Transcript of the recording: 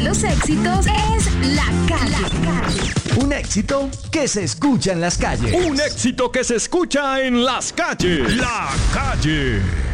de los éxitos es La Calle. Un éxito que se escucha en las calles. Un éxito que se escucha en las calles. La Calle.